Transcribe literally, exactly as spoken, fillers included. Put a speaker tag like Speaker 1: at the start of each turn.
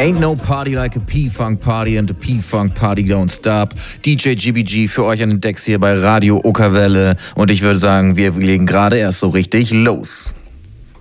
Speaker 1: Ain't no party like a P-Funk Party and the P-Funk Party don't stop. D J G B G für euch an den Decks hier bei Radio Okerwelle. Und ich würde sagen, wir legen gerade erst so richtig los.